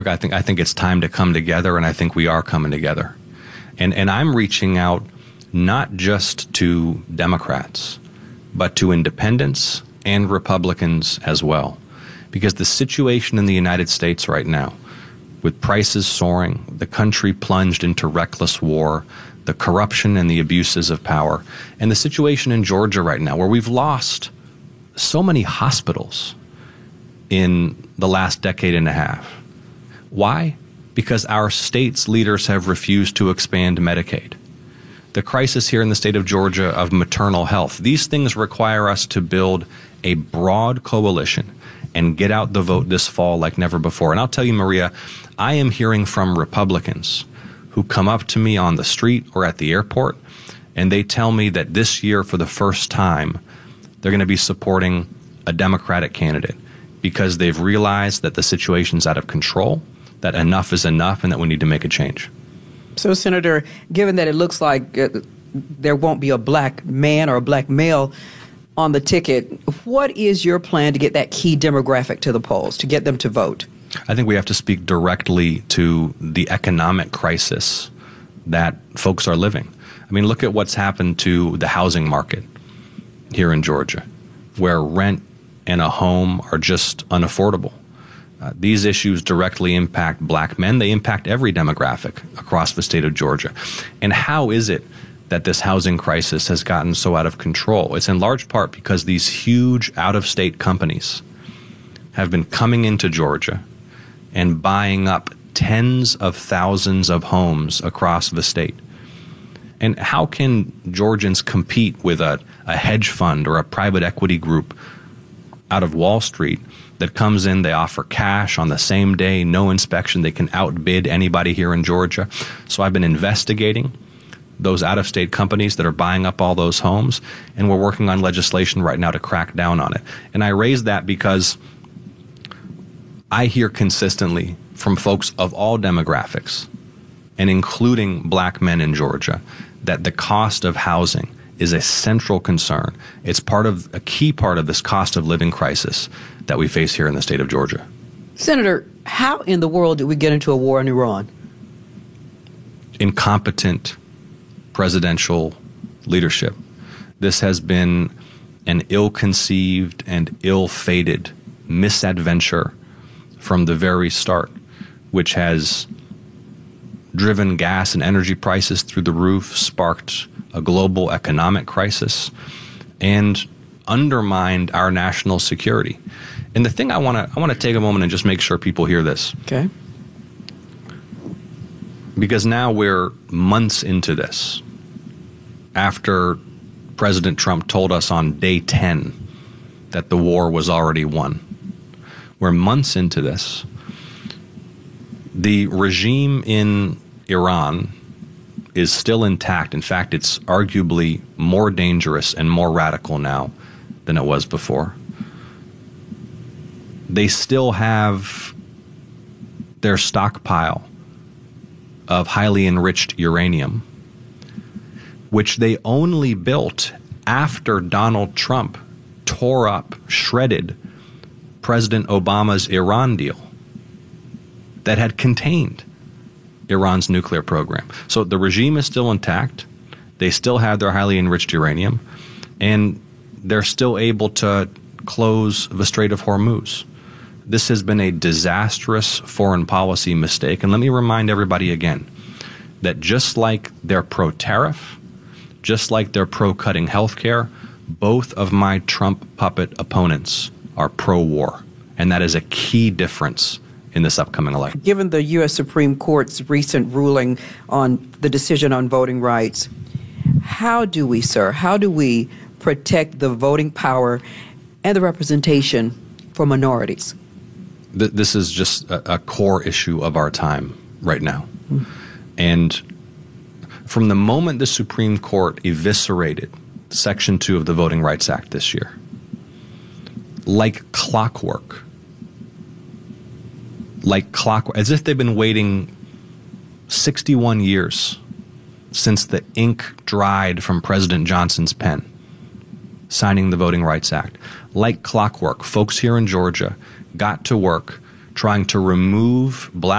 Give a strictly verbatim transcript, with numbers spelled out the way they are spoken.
I think I think it's time to come together, and I think we are coming together. And and I'm reaching out not just to Democrats, but to independents and Republicans as well. Because the situation in the United States right now, with prices soaring, the country plunged into reckless war, the corruption and the abuses of power, and the situation in Georgia right now, where we've lost so many hospitals in the last decade and a half. Why? Because our state's leaders have refused to expand Medicaid. The crisis here in the state of Georgia of maternal health. These things require us to build a broad coalition and get out the vote this fall like never before. And I'll tell you, Maria, I am hearing from Republicans who come up to me on the street or at the airport, and they tell me that this year, for the first time, they're going to be supporting a Democratic candidate because they've realized that the situation's out of control, that enough is enough, and that we need to make a change. So, Senator, given that it looks like uh, there won't be a black man or a black male on the ticket, what is your plan to get that key demographic to the polls, to get them to vote? I think we have to speak directly to the economic crisis that folks are living. I mean, look at what's happened to the housing market here in Georgia, where rent and a home are just unaffordable. Uh, these issues directly impact black men. They impact every demographic across the state of Georgia. And how is it that this housing crisis has gotten so out of control? It's in large part because these huge out-of-state companies have been coming into Georgia and buying up tens of thousands of homes across the state. And how can Georgians compete with a, a hedge fund or a private equity group out of Wall Street that comes in, they offer cash on the same day, no inspection, they can outbid anybody here in Georgia? So I've been investigating those out-of-state companies that are buying up all those homes, and we're working on legislation right now to crack down on it. And I raise that because I hear consistently from folks of all demographics, and including black men in Georgia, that the cost of housing is a central concern. It's part of a key part of this cost of living crisis that we face here in the state of Georgia. Senator, how in the world did we get into a war in Iran? Incompetent presidential leadership. This has been an ill-conceived and ill-fated misadventure from the very start, which has driven gas and energy prices through the roof, sparked a global economic crisis, and undermined our national security. And the thing I want to I want to take a moment and just make sure people hear this. Okay. Because now we're months into this, after President Trump told us on day ten that the war was already won. We're months into this. The regime in Iran is still intact. In fact, it's arguably more dangerous and more radical now than it was before. They still have their stockpile of highly enriched uranium, which they only built after Donald Trump tore up, shredded President Obama's Iran deal that had contained Iran's nuclear program. So the regime is still intact. They still have their highly enriched uranium, and they're still able to close the Strait of Hormuz. This has been a disastrous foreign policy mistake. And let me remind everybody again that just like they're pro-tariff, just like they're pro-cutting health care, both of my Trump puppet opponents are pro-war. And that is a key difference in this upcoming election. Given the U S Supreme Court's recent ruling on the decision on voting rights, how do we, sir, how do we protect the voting power and the representation for minorities? Th- this is just a, a core issue of our time right now. Mm. And from the moment the Supreme Court eviscerated Section two of the Voting Rights Act this year, like clockwork, like clockwork, as if they've been waiting sixty-one years since the ink dried from President Johnson's pen, signing the Voting Rights Act. Like clockwork, folks here in Georgia got to work trying to remove black